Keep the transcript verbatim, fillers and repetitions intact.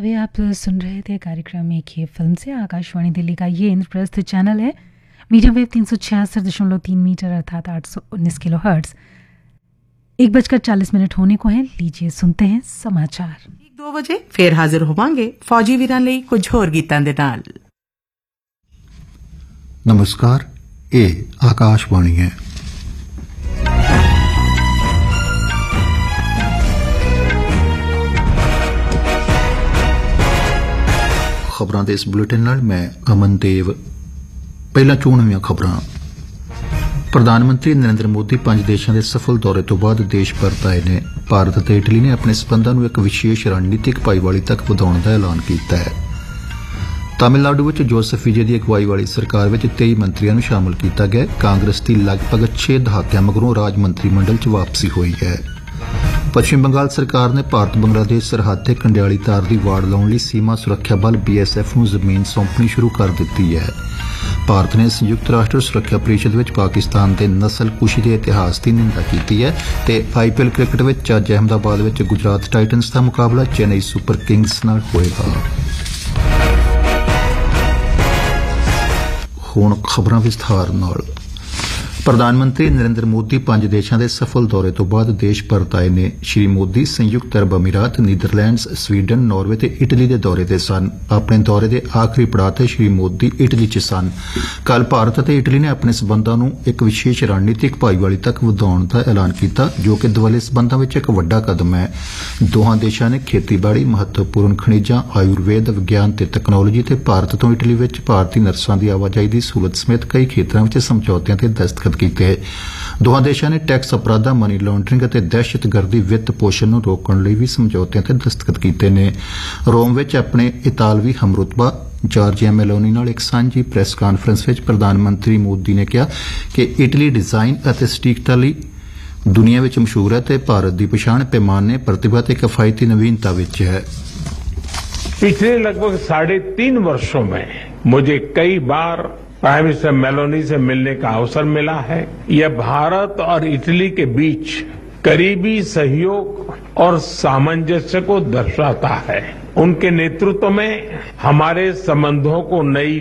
अभी आप सुन रहे थे कार्यक्रम एक ही फिल्म से आकाशवाणी दिल्ली का ये इंद्रप्रस्थ चैनल है। मीडियम वेव तीन सौ छियासठ दशमलव तीन मीटर अर्थात आठ सौ उन्नीस किलो हर्ट्ज। एक बजकर चालीस मिनट होने को है। लीजिए सुनते हैं समाचार। दो बजे फिर हाजिर होवांगे फौजी वीरां ਲਈ ਕੁਝ ਹੋਰ ਗੀਤਾਂ ਦੇ ਨਾਲ। नमस्कार, ਇਹ ਆਕਾਸ਼ਵਾਣੀ ਹੈ। ਖਬਰਾਂ ਦੇ ਇਸ ਬੁਲੇਟਿਨ ਨਾਲ ਮੈਂ ਅਮਨਦੇਵ। ਪਹਿਲਾਂ ਚੋਣਵੀਆਂ ਖਬਰਾਂ। ਪ੍ਰਧਾਨ ਮੰਤਰੀ ਨਰਿੰਦਰ ਮੋਦੀ ਪੰਜ ਦੇਸ਼ਾਂ ਦੇ ਸਫਲ ਦੌਰੇ ਤੋਂ ਬਾਅਦ ਦੇਸ਼ ਪਰਤ ਆਏ ਨੇ। ਭਾਰਤ ਅਤੇ ਇਟਲੀ ਨੇ ਆਪਣੇ ਸਬੰਧਾਂ ਨੂੰ ਇੱਕ ਵਿਸ਼ੇਸ਼ ਰਣਨੀਤਿਕ ਭਾਈਵਾਲੀ ਤੱਕ ਵਧਾਉਣ ਦਾ ਐਲਾਨ ਕੀਤਾ ਹੈ। ਤਾਮਿਲਨਾਡੂ ਵਿੱਚ ਜੋਸਫ ਵਿਜੇ ਦੀ ਅਗਵਾਈ ਵਾਲੀ ਸਰਕਾਰ ਵਿੱਚ ਤੇਈ ਮੰਤਰੀਆਂ ਨੂੰ ਸ਼ਾਮਲ ਕੀਤਾ ਗਿਆ। ਕਾਂਗਰਸ ਦੀ ਲਗਭਗ ਛੇ ਦਹਾਕਿਆਂ ਮਗਰੋਂ ਰਾਜ ਮੰਤਰੀ ਮੰਡਲ 'ਚ ਵਾਪਸੀ ਹੋਈ ਹੈ। ਪੱਛਮੀ ਬੰਗਾਲ ਸਰਕਾਰ ਨੇ ਭਾਰਤ ਬੰਗਲਾਦੇਸ਼ ਸਰਹੱਦ ਤੇ ਕੰਡਿਆਲੀ ਤਾਰ ਦੀ ਵਾੜ ਲਾਉਣ ਲਈ ਸੀਮਾ ਸੁਰੱਖਿਆ ਬਲ ਬੀ ਐਸ ਐਫ ਨੂੰ ਜ਼ਮੀਨ ਸੌਂਪਣੀ ਸ਼ੁਰੂ ਕਰ ਦਿੱਤੀ ਹੈ। ਭਾਰਤ ਨੇ ਸੰਯੁਕਤ ਰਾਸ਼ਟਰ ਸੁਰੱਖਿਆ ਪਰਿਸ਼ਦ ਵਿੱਚ ਪਾਕਿਸਤਾਨ ਦੇ ਨਸਲਕੁਸ਼ੀ ਦੇ ਇਤਿਹਾਸ ਦੀ ਨਿੰਦਾ ਕੀਤੀ ਹੈ ਤੇ ਆਈ ਪੀ ਐਲ ਕ੍ਰਿਕਟ ਵਿੱਚ ਅੱਜ ਅਹਿਮਦਾਬਾਦ ਵਿੱਚ ਗੁਜਰਾਤ ਟਾਈਟਨਸ ਦਾ ਮੁਕਾਬਲਾ ਚੇਨਈ ਸੁਪਰ ਕਿੰਗਸ ਨਾਲ ਹੋਏਗਾ। ਹੁਣ ਖਬਰਾਂ ਵਿਸਥਾਰ ਨਾਲ। ਪ੍ਰਧਾਨ ਮੰਤਰੀ ਨਰਿੰਦਰ ਮੋਦੀ ਪੰਜ ਦੇਸ਼ਾਂ ਦੇ ਸਫਲ ਦੌਰੇ ਤੋਂ ਬਾਅਦ ਦੇਸ਼ ਪਰਤ ਆਏ ਨੇ। ਸ਼੍ਰੀ ਮੋਦੀ ਸੰਯੁਕਤ ਅਰਬ ਅਮੀਰਾਤ, ਨੀਦਰਲੈਂਡਸ, ਸਵੀਡਨ, ਨਾਰਵੇ ਤੇ ਇਟਲੀ ਦੇ ਦੌਰੇ ਤੇ ਸਨ। ਆਪਣੇ ਦੌਰੇ ਦੇ ਆਖਰੀ ਪੜਾਅ ਤੇ ਸ਼੍ਰੀ ਮੋਦੀ ਇਟਲੀ 'ਚ ਸਨ। ਕੱਲ੍ਹ ਭਾਰਤ ਅਤੇ ਇਟਲੀ ਨੇ ਆਪਣੇ ਸਬੰਧਾਂ ਨੂੰ ਇੱਕ ਵਿਸ਼ੇਸ਼ ਰਣਨੀਤਿਕ ਭਾਈਵਾਲੀ ਤੱਕ ਵਧਾਉਣ ਦਾ ਐਲਾਨ ਕੀਤਾ, ਜੋ ਕਿ ਦੁਵੱਲੇ ਸਬੰਧਾਂ ਵਿੱਚ ਇੱਕ ਵੱਡਾ ਕਦਮ ਹੈ। ਦੋਹਾਂ ਦੇਸ਼ਾਂ ਨੇ ਖੇਤੀਬਾੜੀ, ਮਹੱਤਵਪੂਰਨ ਖਣਿਜਾਂ, ਆਯੁਰਵੇਦ, ਵਿਗਿਆਨ ਤੇ ਤਕਨਾਲੋਜੀ ਤੇ ਭਾਰਤ ਤੋਂ ਇਟਲੀ ਵਿੱਚ ਭਾਰਤੀ ਨਰਸਾਂ ਦੀ ਆਵਾਜਾਈ ਦੀ ਸਹੂਲਤ ਸਮੇਤ ਕਈ ਖੇਤਰਾਂ ਵਿੱਚ ਸਮਝੌਤਿਆਂ ਤੇ ਦਸਤਖਤ ਕੀਤੇ। ਦੋਹਾਂ ਦੇਸ਼ਾਂ ਨੇ ਟੈਕਸ ਅਪਰਾਧਾਂ, ਮਨੀ ਲਾਂਡਰਿੰਗ ਅਤੇ ਦਹਿਸ਼ਤਗਰਦੀ ਵਿੱਤ ਪੋਸ਼ਣ ਨੂੰ ਰੋਕਣ ਲਈ ਵੀ ਸਮਝੌਤਿਆਂ ਤੇ ਦਸਤਖਤ ਕੀਤੇ ਨੇ। ਰੋਮ ਵਿੱਚ ਆਪਣੇ ਇਤਾਲਵੀ ਹਮਰੁਤਬਾ ਜਾਰਜੀਆ ਮੈਲੋਨੀ ਨਾਲ ਇੱਕ ਸਾਂਝੀ ਪ੍ਰੈਸ ਕਾਨਫਰੰਸ ਵਿੱਚ ਪ੍ਰਧਾਨ ਮੰਤਰੀ ਮੋਦੀ ਨੇ ਕਿਹਾ ਕਿ ਇਟਲੀ ਡਿਜ਼ਾਈਨ ਅਤੇ ਸਟੀਕਤਾ ਲਈ ਦੁਨੀਆ ਵਿੱਚ ਮਸ਼ਹੂਰ ਹੈ ਤੇ ਭਾਰਤ ਦੀ ਪਛਾਣ ਪੈਮਾਨੇ, ਪ੍ਰਤਿਭਾ ਤੇ ਕਿਫਾਇਤੀ ਨਵੀਨਤਾ ਵਿੱਚ ਹੈ। पिछले लगभग साढ़े तीन वर्षों में मुझे कई बार प्राइम मिनिस्टर मेलोनी से मिलने का अवसर मिला है। यह भारत और इटली के बीच करीबी सहयोग और सामंजस्य को दर्शाता है। उनके नेतृत्व में हमारे संबंधों को नई